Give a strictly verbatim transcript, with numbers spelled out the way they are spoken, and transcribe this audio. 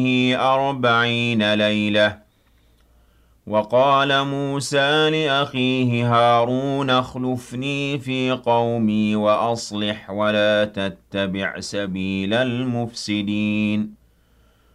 أربعين ليلة. وقال موسى لأخيه هارون اخلفني في قومي وأصلح ولا تتبع سبيل المفسدين